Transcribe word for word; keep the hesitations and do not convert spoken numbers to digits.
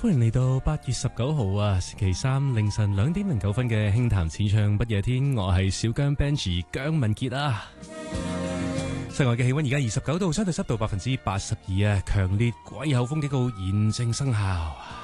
歡迎嚟到八月十九號啊，星期三凌晨兩點零九分嘅輕談淺唱不夜天，我係小姜 Benji 姜文傑啊。室外嘅氣溫而家二十九度，相對濕度百分之八十二啊，強烈季候風警告現正生效。